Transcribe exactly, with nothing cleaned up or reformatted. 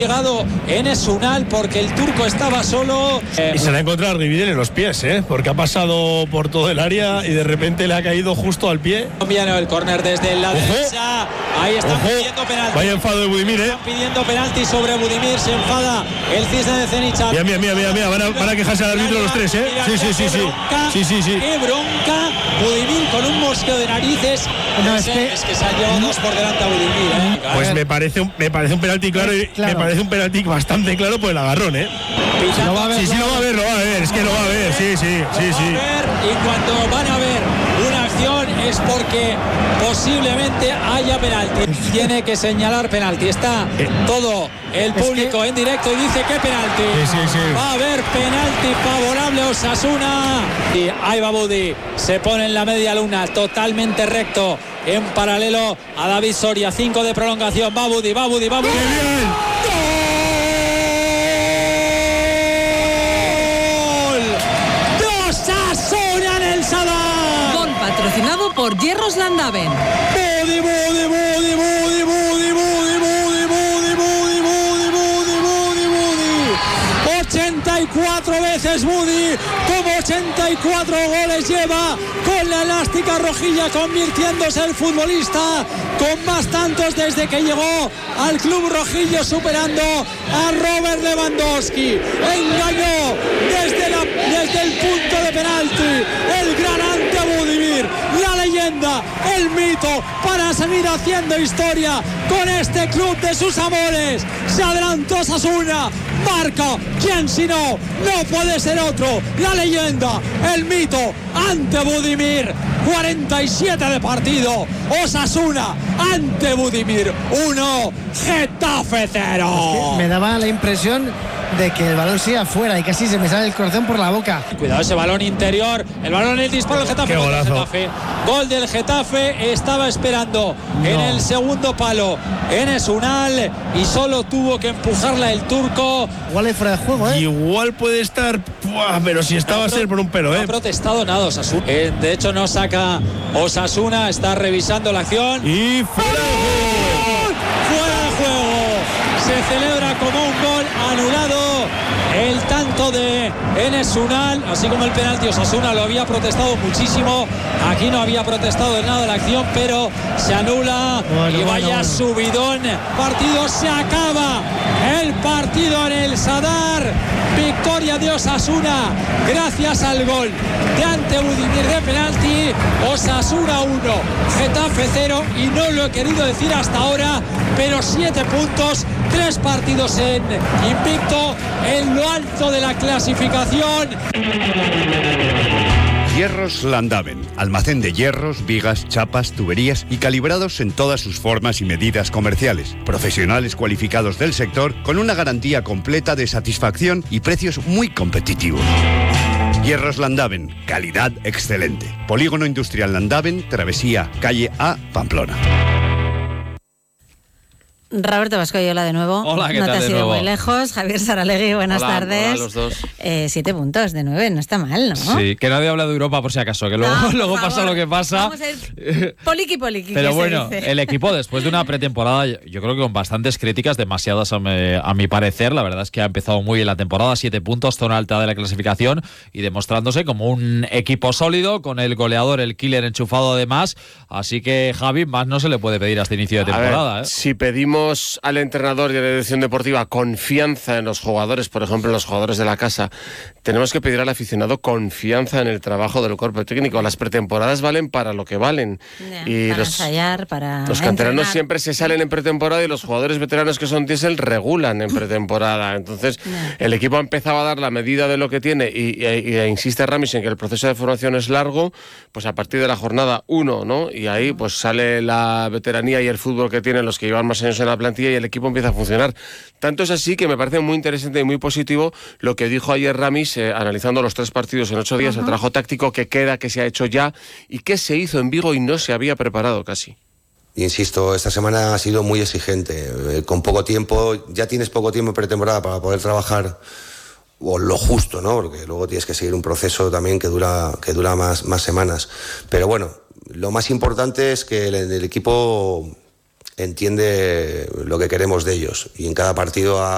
Llegado Enes Unal porque el turco estaba solo. Y se le ha encontrado Rividel en los pies, ¿eh? Porque ha pasado por todo el área y de repente le ha caído justo al pie. Colombiano, el córner desde la derecha. Ahí están Ojo. pidiendo penalti. Vaya enfado de Budimir, ¿eh? Están pidiendo penalti sobre Budimir. Se enfada el Cisne de Zenica. Mira, mira, mira, mira, mira. Van, a, van a quejarse al árbitro los tres, ¿eh? Sí, sí, sí, sí. Sí, sí, sí. Qué bronca. Budimir con un mosqueo de narices. No, No es sé, que- es que se ha llevado dos por delante a Budimir, ¿eh? Pues me parece un, me parece un penalti claro y Claro. me parece un penalti bastante claro por el agarrón, ¿eh? Pitando. Lo va a ver, Sí, sí, lo va a ver, lo va a ver. Es que lo va a ver, sí, sí, sí, Lo va sí. a ver, y cuando van a ver una acción es porque posiblemente haya penalti. Tiene que señalar penalti. Está Eh. todo el Es público que- en directo y dice que penalti. Sí, sí, sí. Va a haber penalti favorable a Osasuna. Y ahí va Budi. Se pone en la media luna, totalmente recto, en paralelo a David Soria. Cinco de prolongación. Va Budi, va Budi, va Budi. ¡Qué bien! ¡Gol! ¡Dos Osasuna en el Sadar! Gol patrocinado por Hierros Landaven. Budi, Budi, Budi, Budi, Budi, Budi, Budi, Budi, Budi, Budi, Budi, Budi, Budi. ochenta y cuatro veces Budi, como ochenta y cuatro goles lleva con la elástica rojilla, convirtiéndose el futbolista con más tantos desde que llegó al club rojillo, superando a Robert Lewandowski. Engañó desde, la, desde el punto de penalti el gran Ante Budimir, la leyenda, el mito, para seguir haciendo historia con este club de sus amores. Se adelantó Osasuna, marca, ¿quién si no? No puede ser otro, la leyenda, el mito, Ante Budimir. cuarenta y siete de partido, Osasuna ante Budimir uno, Getafe cero. Me daba la impresión de que el balón siga afuera y casi se me sale el corazón por la boca. Cuidado ese balón interior, el balón en el disparo del Getafe. Qué Gol del golazo. Getafe. Gol del Getafe, estaba esperando en el segundo palo Enes Unal y solo tuvo que empujarla el turco. Igual hay fuera de juego, ¿eh? Igual puede estar, ¡buah! Pero si está va a ser por un pelo, No ¿eh? ha protestado nada Osasuna. Eh, de hecho no saca Osasuna, está revisando la acción. Y fuera de juego. Fuera de juego. Se celebra como un gol anulado el tanto de Enes Unal, así como el penalti. Osasuna lo había protestado muchísimo, aquí no había protestado de nada la acción, pero se anula. Bueno, y vaya bueno, bueno. subidón, partido se acaba, el partido en el Sadar, victoria de Osasuna gracias al gol de Ante Budimir de penalti. Osasuna uno, Getafe cero, y no lo he querido decir hasta ahora, pero siete puntos, tres partidos en invicto, en lo alto de la clasificación. Hierros Landaven, almacén de hierros, vigas, chapas, tuberías y calibrados en todas sus formas y medidas comerciales. Profesionales cualificados del sector con una garantía completa de satisfacción y precios muy competitivos. Hierros Landaven, calidad excelente. Polígono Industrial Landaven, Travesía, calle A, Pamplona. Roberto Bascoyola de nuevo. Hola, ¿qué no tal te has de ido nuevo? muy lejos. Javier Saralegui, buenas Hola, tardes. hola a los dos. Eh, siete puntos de nueve, no está mal, ¿no? Sí, que nadie habla de Europa por si acaso, que luego, No, por luego favor, pasa lo que pasa. Vamos a ir poliqui poliqui. Pero que bueno, se dice. el equipo después de una pretemporada, yo creo que con bastantes críticas, demasiadas a mi, a mi parecer, la verdad es que ha empezado muy bien la temporada, siete puntos, zona alta de la clasificación y demostrándose como un equipo sólido, con el goleador, el killer enchufado además, así que Javi, más no se le puede pedir a este inicio de temporada. A ver, ¿eh? Si pedimos al entrenador y a la dirección deportiva confianza en los jugadores, por ejemplo en los jugadores de la casa, tenemos que pedir al aficionado confianza en el trabajo del cuerpo técnico. Las pretemporadas valen para lo que valen. Ya, y para los, ensayar, para los canteranos entrenar. siempre se salen en pretemporada y los jugadores veteranos que son diésel regulan en pretemporada. Entonces Ya. el equipo ha empezado a dar la medida de lo que tiene y, y, y insiste Ramis en que el proceso de formación es largo, pues a partir de la jornada uno, ¿no? Y ahí pues sale la veteranía y el fútbol que tienen los que llevan más años en la plantilla y el equipo empieza a funcionar. Tanto es así que me parece muy interesante y muy positivo lo que dijo ayer Ramis, eh, analizando los tres partidos en ocho días, uh-huh. el trabajo táctico que queda, que se ha hecho ya y que se hizo en Vigo y no se había preparado casi. Insisto, esta semana ha sido muy exigente, eh, con poco tiempo, ya tienes poco tiempo en pretemporada para poder trabajar o lo justo, ¿no? Porque luego tienes que seguir un proceso también que dura, que dura más, más semanas. Pero bueno, lo más importante es que el, el equipo entiende lo que queremos de ellos y en cada partido ha